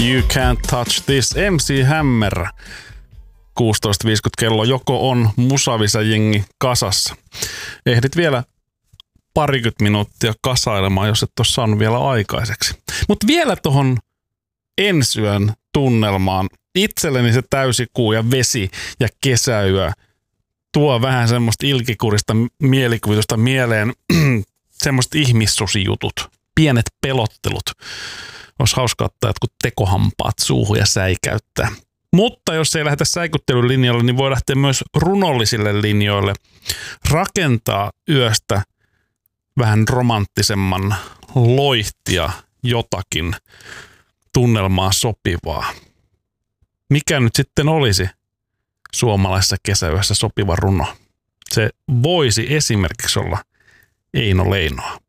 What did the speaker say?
You Can't Touch This, MC Hammer. 16.50 kello, joko on Musavisa jengi kasassa. Ehdit vielä parikymmentä minuuttia kasailemaan, jos et ole saanut vielä aikaiseksi. Mutta vielä tuohon ensiyön tunnelmaan. Itselleni se täysikuu ja vesi ja kesäyö tuo vähän semmoista ilkikurista mielikuvitusta mieleen. Semmoiset ihmissusijutut, pienet pelottelut. Olisi hauska ottaa jotkut tekohampaat suuhun ja säikäyttää. Mutta jos ei lähdetä säikyttelylinjalle, niin voi lähteä myös runollisille linjoille. Rakentaa yöstä vähän romanttisemman loihtia jotakin tunnelmaa sopivaa. Mikä nyt sitten olisi suomalaisessa kesäyössä sopiva runo? Se voisi esimerkiksi olla Eino Leinoa.